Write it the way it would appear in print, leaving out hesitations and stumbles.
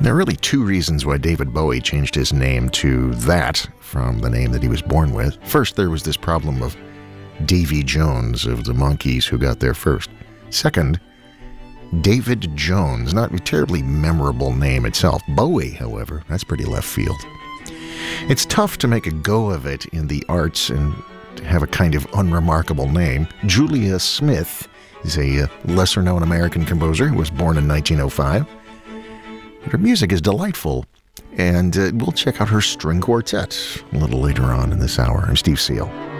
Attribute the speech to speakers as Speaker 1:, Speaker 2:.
Speaker 1: There are really two reasons why David Bowie changed his name to that from the name that he was born with. First, there was this problem of Davy Jones of the Monkees, who got there first. Second, David Jones, not a terribly memorable name itself. Bowie, however, that's pretty left field. It's tough to make a go of it in the arts and have a kind of unremarkable name. Julia Smith is a lesser-known American composer who was born in 1905. Her music is delightful, and we'll check out her string quartet a little later on in this hour. I'm Steve Seal.